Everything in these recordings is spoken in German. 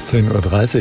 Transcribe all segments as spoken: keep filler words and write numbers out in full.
zehn Uhr dreißig.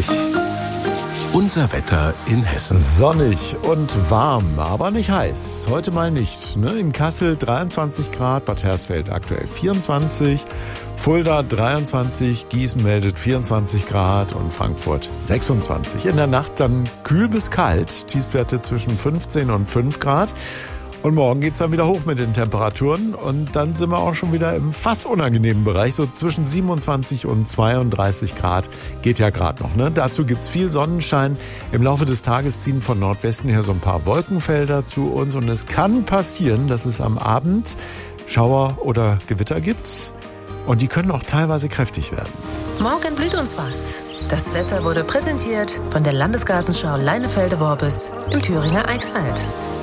Unser Wetter in Hessen. Sonnig und warm, aber nicht heiß. Heute mal nicht. Ne? In Kassel dreiundzwanzig Grad, Bad Hersfeld aktuell vierundzwanzig, Fulda dreiundzwanzig, Gießen meldet vierundzwanzig Grad und Frankfurt sechsundzwanzig. In der Nacht dann kühl bis kalt, Tiefstwerte zwischen fünfzehn und fünf Grad. Und morgen geht's dann wieder hoch mit den Temperaturen und dann sind wir auch schon wieder im fast unangenehmen Bereich, so zwischen siebenundzwanzig und zweiunddreißig Grad geht ja gerade noch. Ne? Dazu gibt's viel Sonnenschein. Im Laufe des Tages ziehen von Nordwesten her so ein paar Wolkenfelder zu uns und es kann passieren, dass es am Abend Schauer oder Gewitter gibt und die können auch teilweise kräftig werden. Morgen blüht uns was. Das Wetter wurde präsentiert von der Landesgartenschau Leinefelde-Worbis im Thüringer Eichsfeld.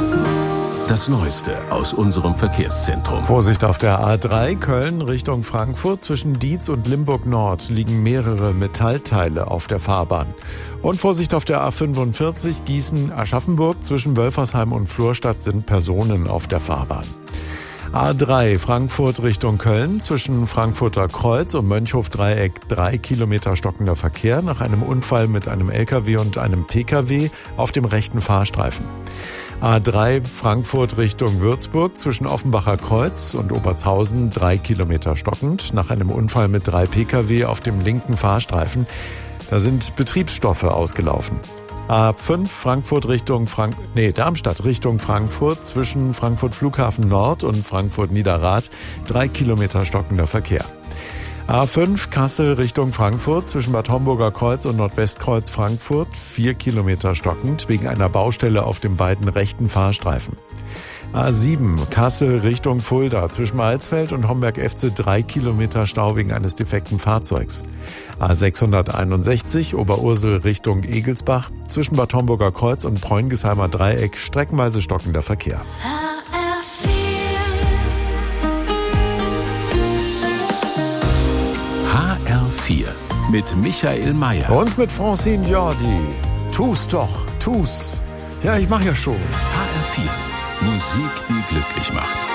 Das Neueste aus unserem Verkehrszentrum. Vorsicht auf der A drei Köln Richtung Frankfurt. Zwischen Dietz und Limburg Nord liegen mehrere Metallteile auf der Fahrbahn. Und Vorsicht auf der A fünfundvierzig Gießen-Aschaffenburg. Zwischen Wölfersheim und Florstadt sind Personen auf der Fahrbahn. A drei Frankfurt Richtung Köln. Zwischen Frankfurter Kreuz und Mönchhof-Dreieck drei Kilometer stockender Verkehr nach einem Unfall mit einem L K W und einem P K W auf dem rechten Fahrstreifen. A drei Frankfurt Richtung Würzburg zwischen Offenbacher Kreuz und Obertshausen drei Kilometer stockend nach einem Unfall mit drei P K W auf dem linken Fahrstreifen. Da sind Betriebsstoffe ausgelaufen. A fünf Frankfurt Richtung Frank nee, Darmstadt Richtung Frankfurt zwischen Frankfurt Flughafen Nord und Frankfurt Niederrad drei Kilometer stockender Verkehr. A fünf Kassel Richtung Frankfurt zwischen Bad Homburger Kreuz und Nordwestkreuz Frankfurt vier Kilometer stockend wegen einer Baustelle auf den beiden rechten Fahrstreifen. A sieben Kassel Richtung Fulda zwischen Alsfeld und Homberg F C drei Kilometer Stau wegen eines defekten Fahrzeugs. A sechshunderteinundsechzig Oberursel Richtung Egelsbach zwischen Bad Homburger Kreuz und Preungesheimer Dreieck streckenweise stockender Verkehr. H R vier mit Michael Mayer. Und mit Francine Jordi. Tu's doch, tu's. Ja, ich mach ja schon. H R vier. Musik, die glücklich macht.